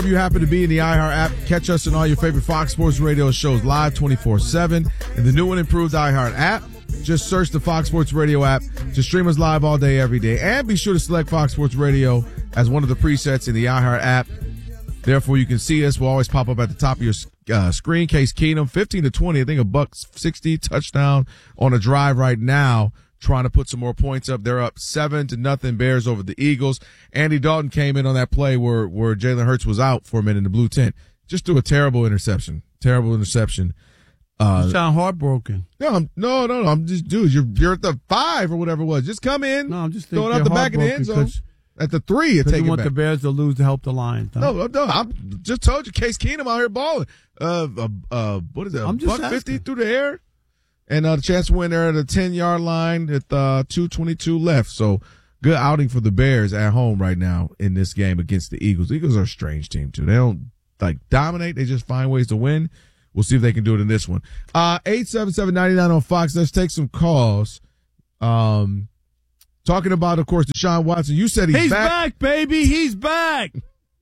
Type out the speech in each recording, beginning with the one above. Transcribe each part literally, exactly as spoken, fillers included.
If you happen to be in the iHeart app, catch us in all your favorite Fox Sports Radio shows live twenty-four seven. And the new and improved iHeart app, just search the Fox Sports Radio app to stream us live all day, every day. And be sure to select Fox Sports Radio as one of the presets in the iHeart app. Therefore, you can see us. We'll always pop up at the top of your uh, screen. Case Keenum, fifteen to twenty. I think a buck sixty touchdown on a drive right now, trying to put some more points up. They're up seven to nothing Bears over the Eagles. Andy Dalton came in on that play where, where Jalen Hurts was out for a minute in the blue tent. Just threw a terrible interception. Terrible interception. Uh, you sound heartbroken. No, I'm, no, no, no. I'm just, dude, you're, you're at the five or whatever it was. Just come in. No, I'm just throw it out the back of the end zone. At the three, you take you it want back. the Bears to lose to help the Lions. Huh? No, no, I just told you, Case Keenum out here balling. Uh, uh, uh what is it? I'm just buck fifty through the air, and uh, the chance to win there at a ten yard line at uh, two twenty two left. So good outing for the Bears at home right now in this game against the Eagles. The Eagles are a strange team too. They don't like dominate; they just find ways to win. We'll see if they can do it in this one. Uh, eight seven seven ninety nine on Fox. Let's take some calls. Um. Talking about, of course, Deshaun Watson. You said he's, he's back. back, baby. He's back.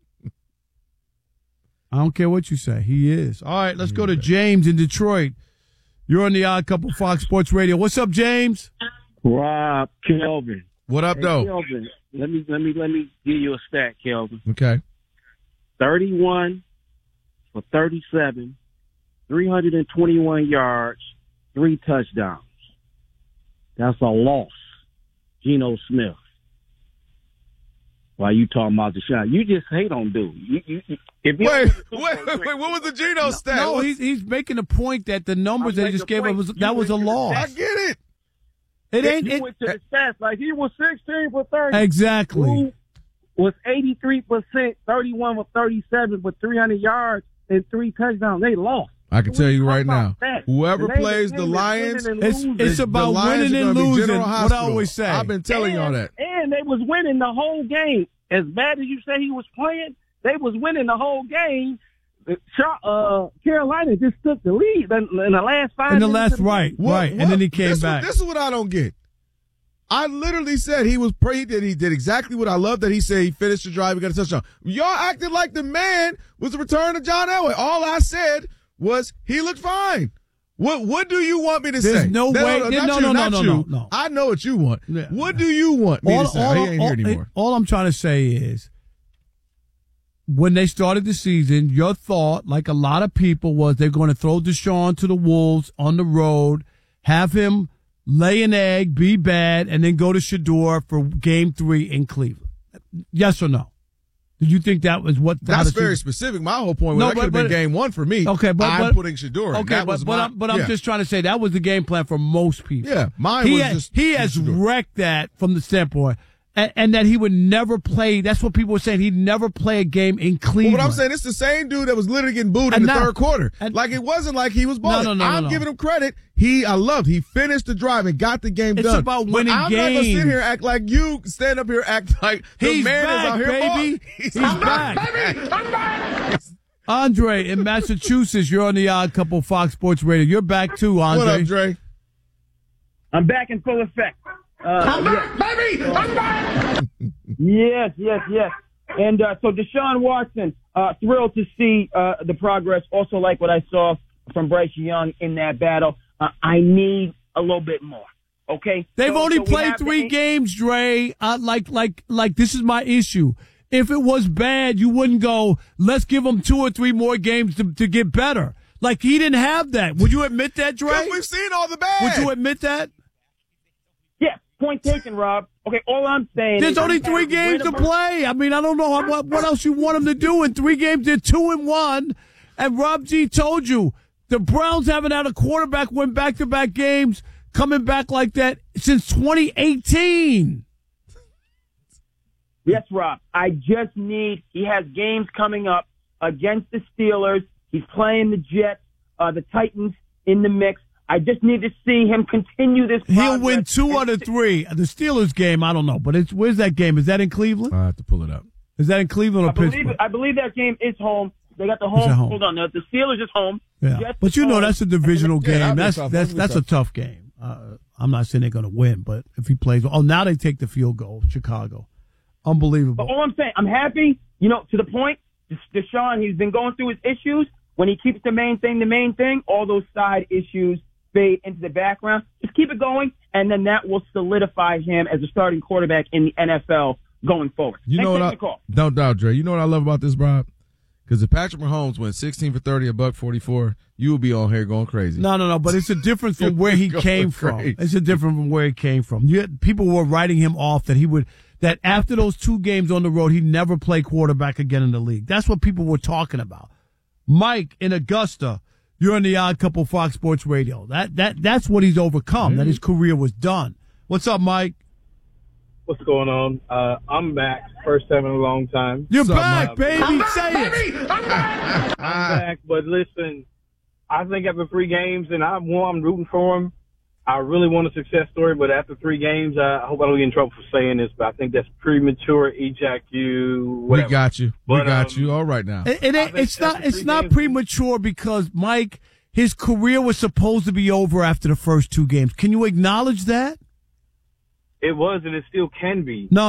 I don't care what you say. He is. All right, let's he's go to back. James in Detroit. You're on the Odd Couple Fox Sports Radio. What's up, James? Rob, Kelvin. What up, hey, though? Kelvin, let me let me let me give you a stat, Kelvin. Okay. Thirty-one for thirty-seven, three hundred and twenty-one yards, three touchdowns. That's a loss. Geno Smith. Why you talking about Deshaun? You just hate on dude. You, you, you, if wait, wait, wait, wait, what was the Geno no, stat? No, he's he's making a point that the numbers they just gave him was that was a loss. I get it. It ain't. You it, went to the stats like he was sixteen for thirty. Exactly. Who was eighty-three percent, thirty-one for thirty-seven with three hundred yards and three touchdowns. They lost. I can tell you right now, that? whoever the plays the Lions, it's, it's about winning and losing. What I always say. I've been telling y'all that. And they was winning the whole game. As bad as you say he was playing, they was winning the whole game. Uh, Carolina just took the lead in, in the last five In the minutes. last, right, what, right. What? And then he came this back. What, this is what I don't get. I literally said he was he did he did exactly what I love that he said he finished the drive, he got a touchdown. Y'all acted like the man was the return of John Elway. All I said was he looked fine. What what do you want me to There's say? no no, way. No, No, not no, you, no, not no, you. no, no. I know what you want. Yeah. What do you want me all, to say? All, he ain't all, here anymore. All I'm trying to say is, when they started the season, your thought, like a lot of people, was they're going to throw Deshaun to the Wolves on the road, have him lay an egg, be bad, and then go to Shador for game three in Cleveland. Yes or no? Did you think that was what? That's very specific. My whole point was no, that but, could have been but, game one for me. Okay, but I'm but, putting Shador. Okay, that but was but, my, I'm, but yeah. I'm just trying to say that was the game plan for most people. Yeah, mine he was has, just he has Shador. wrecked that from the standpoint, and, and that he would never play. That's what people were saying. He'd never play a game in Cleveland. Well, what I'm saying, it's the same dude that was literally getting booed in And the now- third quarter. and- Like it wasn't like he was balling. No, no, no, I'm no, no. giving him credit. He, I loved. He finished the drive and got the game It's done. about But winning I'm not gonna games. sit here and act like you stand up here act like the He's man back, is out here baby. balling. He's, back. Baby. I'm back. Andre in Massachusetts, you're on the Odd Couple Fox Sports Radio. You're back too, Andre. What up, Dre? I'm back in full effect. Uh, I'm back, baby! I'm back! Yes, yes, yes. And uh, so Deshaun Watson, uh, thrilled to see uh, the progress. Also like what I saw from Bryce Young in that battle. Uh, I need a little bit more. Okay? They've so, only so played three the, games, Dre. Uh, like, like, like. This is my issue. If it was bad, you wouldn't go, let's give them two or three more games to, to get better. Like, he didn't have that. Would you admit that, Dre? Because we've seen all the bad. Would you admit that? Yeah, point taken, Rob. Okay, all I'm saying There's is only three games to play. I mean, I don't know what, what else you want them to do in three games. They're two and one. And Rob G told you, the Browns haven't had a quarterback win back-to-back games coming back like that since twenty eighteen. Yes, Rob. I just need, he has games coming up against the Steelers. He's playing the Jets, uh, the Titans in the mix. I just need to see him continue this progress. He'll win two out of three. The Steelers game, I don't know, but it's where's that game? Is that in Cleveland? I have to pull it up. Is that in Cleveland or I believe, Pittsburgh? I believe that game is home. They got the home. home. Hold on, the, the Steelers is home. Yeah, Jets but you know home. that's a divisional Yeah, that'd game. be That's tough. that's That'd be that's a tough game. Uh, I'm not saying they're going to win, but if he plays, oh, now they take the field goal, Chicago, unbelievable. But all I'm saying, I'm happy. You know, to the point, Deshaun, he's been going through his issues. When he keeps the main thing the main thing, all those side issues fade into the background. Just keep it going, and then that will solidify him as a starting quarterback in the N F L going forward. You know Thanks what? I, no doubt, Dre. You know what I love about this, Rob? Because if Patrick Mahomes went sixteen for thirty, a buck forty-four, you would be on here going crazy. No, no, no. But it's a difference from where he came crazy. from. It's a different from where he came from. You had, people were writing him off that he would that after those two games on the road, he'd never play quarterback again in the league. That's what people were talking about. Mike in Augusta, you're on the Odd Couple Fox Sports Radio. That that that's what he's overcome. Mm-hmm. That his career was done. What's up, Mike? What's going on? Uh, I'm back. First time in a long time. You're What's back, up, baby. I'm back, Say baby. it. I'm back. I'm back. But listen, I think after three games, and I'm one, I'm rooting for him. I really want a success story, but after three games, I hope I don't get in trouble for saying this, but I think that's premature ejacu. We got you. We But, got um, you. All right now. It, it ain't, it's not. It's not games- premature because Mike, his career was supposed to be over after the first two games. Can you acknowledge that? It was, and it still can be. No.